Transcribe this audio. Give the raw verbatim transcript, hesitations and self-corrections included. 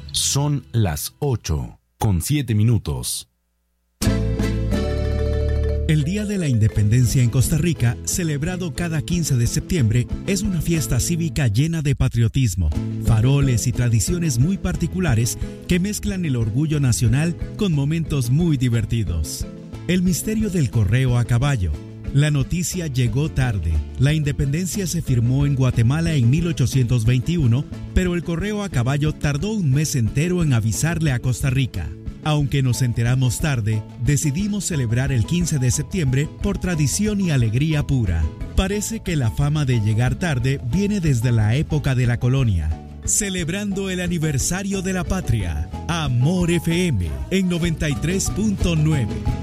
Son las ocho con siete minutos. El Día de la Independencia en Costa Rica, celebrado cada quince de septiembre, es una fiesta cívica llena de patriotismo, faroles y tradiciones muy particulares que mezclan el orgullo nacional con momentos muy divertidos. El misterio del correo a caballo. La noticia llegó tarde. La independencia se firmó en Guatemala en mil ochocientos veintiuno, pero el correo a caballo tardó un mes entero en avisarle a Costa Rica. Aunque nos enteramos tarde, decidimos celebrar el quince de septiembre por tradición y alegría pura. Parece que la fama de llegar tarde viene desde la época de la colonia. Celebrando el aniversario de la patria, Amor F M en noventa y tres punto nueve.